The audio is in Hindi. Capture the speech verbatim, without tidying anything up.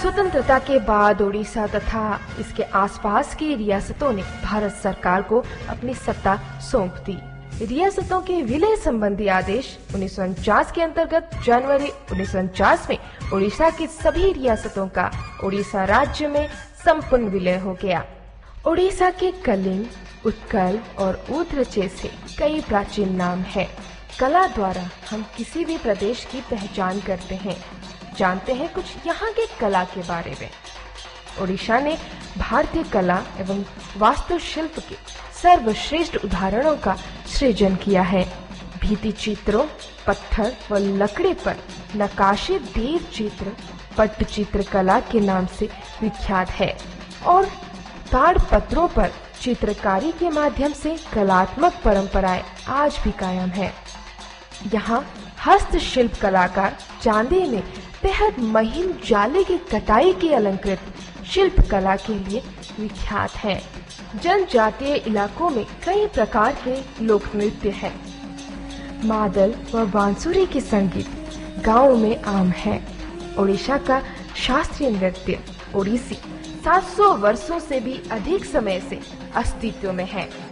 स्वतंत्रता के बाद उड़ीसा तथा इसके आसपास की रियासतों ने भारत सरकार को अपनी सत्ता सौंप दी। रियासतों के विलय संबंधी आदेश उन्नीस सौ उनचास के अंतर्गत जनवरी उन्नीस सौ उनचास में उड़ीसा की सभी रियासतों का उड़ीसा राज्य में संपूर्ण विलय हो गया। उड़ीसा के कलिंग, उत्कल और ऊध्र जैसे कई प्राचीन नाम हैं। कला द्वारा हम किसी भी प्रदेश की पहचान करते हैं। जानते हैं कुछ यहाँ के कला के बारे में। उड़ीसा ने भारतीय कला एवं वास्तुशिल्प के सर्वश्रेष्ठ उदाहरणों का सृजन किया है। भित्ति चित्रों, पत्थर व लकड़ी पर नक्काशी देव चित्र पट्टचित्र कला के नाम से विख्यात है और ताड़पत्रों पर चित्रकारी के माध्यम से कलात्मक परंपराएं आज भी कायम है। यहाँ हस्तशिल्प कलाकार चांदी में बेहद महीन जाले की कटाई की अलंकृत शिल्प कला के लिए विख्यात हैं। जनजातीय इलाकों में कई प्रकार के लोक नृत्य हैं। मादल व बांसुरी की संगीत गाँव में आम है। उड़ीसा का शास्त्रीय नृत्य ओडिसी सात सौ वर्षों से भी अधिक समय से अस्तित्व में है।